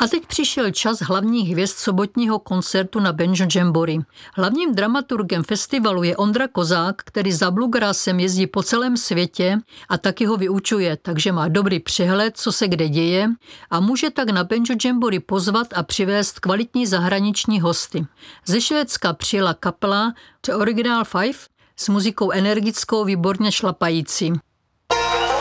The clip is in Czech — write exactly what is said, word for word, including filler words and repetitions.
A teď přišel čas hlavních hvězd sobotního koncertu na Banjo Jamboree. Hlavním dramaturgem festivalu je Ondra Kozák, který za bluegrassem jezdí po celém světě a taky ho vyučuje, takže má dobrý přehled, co se kde děje a může tak na Banjo Jamboree pozvat a přivést kvalitní zahraniční hosty. Ze Švédska přijela kapela The Original Five s muzikou energickou, výborně šlapající.